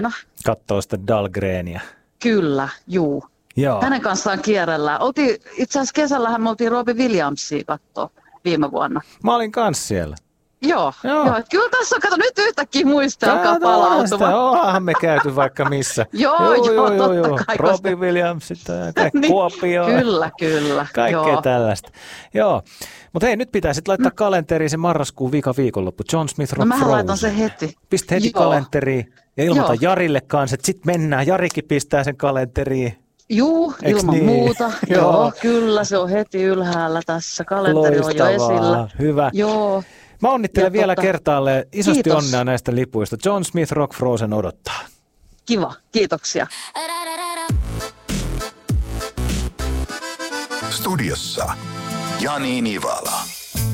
Kattoo sitä Dahlgrenia. Kyllä, juu. Joo. Hänen kanssaan kierrellään. Itse asiassa kesällähän me oltiin Robbie Williamsia katsoa viime vuonna. Mä olin kans siellä. Joo. Kyllä tässä on, kato nyt yhtäkkiä muista alkaa palautumaan. Ollaanhan me käyty vaikka missä. Joo, totta kai. Robbie Williams, niin, Kuopio. Kyllä. Kaikkea tällaista. Joo. Mutta hei, nyt pitää sitten laittaa kalenteriin se marraskuun viikonloppu. John Smith Rock Frozen. Mä laitan sen heti. Pistä heti kalenteriin ja ilmoita Jarille kanssa, että sitten mennään. Jarikin pistää sen kalenteriin. Juu, ilman muuta. Joo, kyllä se on heti ylhäällä tässä. Kalenteri on jo esillä. Hyvä. Joo. Mä onnittelen vielä kertaalleen. Isosti onnea näistä lipuista. John Smith Rock Frozen odottaa. Kiva, kiitoksia. Studiossa Jani Nivala.